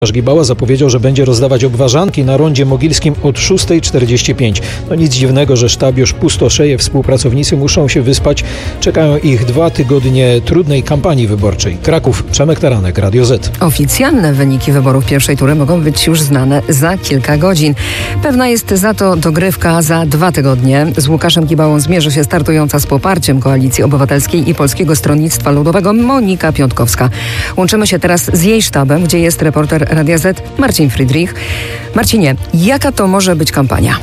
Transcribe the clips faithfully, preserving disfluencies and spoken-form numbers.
Gibała zapowiedział, że będzie rozdawać obwarzanki na rondzie mogilskim od szósta czterdzieści pięć. No nic dziwnego, że sztab już pustoszeje, współpracownicy muszą się wyspać. Czekają ich dwa tygodnie trudnej kampanii wyborczej. Kraków, Przemek Taranek, Radio Z. Oficjalne wyniki wyborów pierwszej tury mogą być już znane za kilka godzin. Pewna jest za to dogrywka za dwa tygodnie. Z Łukaszem Gibałą zmierzy się startująca z poparciem Koalicji Obywatelskiej i Polskiego Stronnictwa Ludowego Monika Piątkowska. Łączymy się teraz z jej sztabem, gdzie jest reporter Radia Z Marcin Friedrich. Marcinie, jaka to może być kampania?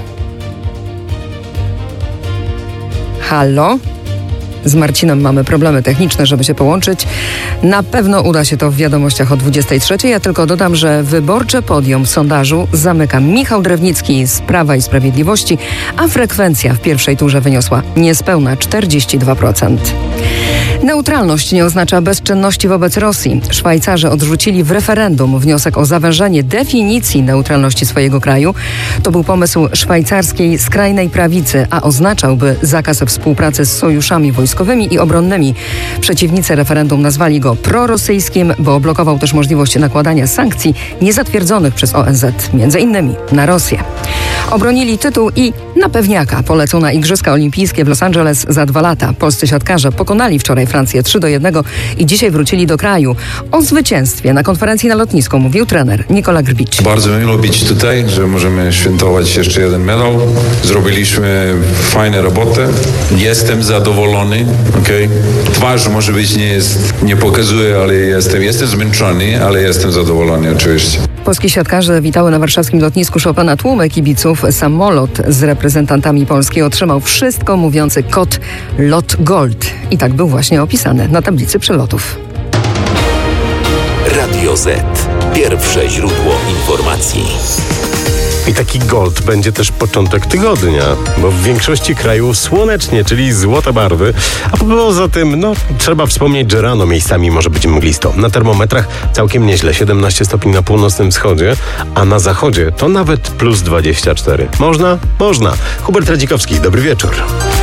Halo? Z Marcinem mamy problemy techniczne, żeby się połączyć. Na pewno uda się to w wiadomościach o dwudziestej trzeciej. Ja tylko dodam, że wyborcze podium w sondażu zamyka Michał Drewnicki z Prawa i Sprawiedliwości, a frekwencja w pierwszej turze wyniosła niespełna czterdzieści dwa procent. Neutralność nie oznacza bezczynności wobec Rosji. Szwajcarzy odrzucili w referendum wniosek o zawężenie definicji neutralności swojego kraju. To był pomysł szwajcarskiej skrajnej prawicy, a oznaczałby zakaz współpracy z sojuszami wojskowymi i obronnymi. Przeciwnicy referendum nazwali go prorosyjskim, bo blokował też możliwość nakładania sankcji niezatwierdzonych przez O N Z, między innymi na Rosję. Obronili tytuł i na pewniaka polecą na Igrzyska Olimpijskie w Los Angeles za dwa lata. Polscy siatkarze pokonali wczoraj Francję trzy do jednego i dzisiaj wrócili do kraju. O zwycięstwie na konferencji na lotnisku mówił trener Nikola Grbicz. Bardzo miło być tutaj, że możemy świętować jeszcze jeden medal. Zrobiliśmy fajną robotę. Jestem zadowolony. Okay? Twarz może być nie jest, nie pokazuje, ale jestem, jestem zmęczony, ale jestem zadowolony oczywiście. Polskie siatkarze witały na warszawskim lotnisku Chopina tłumy kibiców. Samolot z reprezentantami Polski otrzymał wszystko mówiący kod LOT Gold. I tak był właśnie opisany na tablicy przelotów. Radio Z. Pierwsze źródło informacji. I taki gold będzie też początek tygodnia, bo w większości krajów słonecznie, czyli złote barwy. A poza tym, no, trzeba wspomnieć, że rano miejscami może być mglisto. Na termometrach całkiem nieźle, siedemnaście stopni na północnym wschodzie, a na zachodzie to nawet plus dwadzieścia cztery. Można? Można. Hubert Radzikowski, dobry wieczór.